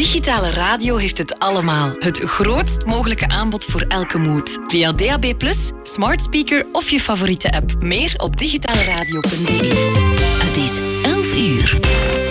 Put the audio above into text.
Digitale radio heeft het allemaal. Het grootst mogelijke aanbod voor elke mood. Via DAB+, smart speaker of je favoriete app. Meer op digitaleradio.be. Het is 11 uur.